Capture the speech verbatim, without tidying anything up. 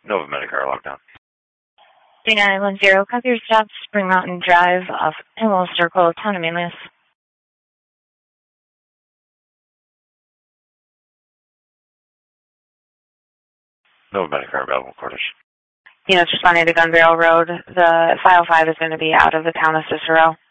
Nova Medicare lockdown. three nine one zero, copy your stop, Spring Mountain Drive off Emerald Circle, Town of Manlius. Nova Medicare available quarters. Units responding to Gun Barrel Road. The five oh five is going to be out of the town of Cicero.